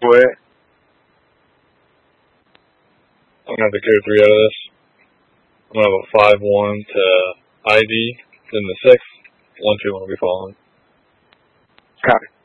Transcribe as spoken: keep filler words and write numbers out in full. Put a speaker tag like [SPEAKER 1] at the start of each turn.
[SPEAKER 1] What?
[SPEAKER 2] I'm gonna have to clear three out of this. I'm gonna have a five one to I D, then the six. One two one will be following.
[SPEAKER 1] Copy.